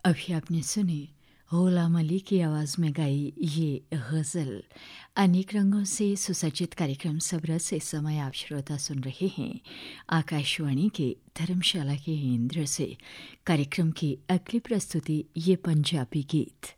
अभी आपने सुनी होला मली की आवाज़ में गाई ये गज़ल। अनेक रंगों से सुसज्जित कार्यक्रम सबरस इस समय आप श्रोता सुन रहे हैं आकाशवाणी के धर्मशाला के केंद्र से। कार्यक्रम की अगली प्रस्तुति ये पंजाबी गीत।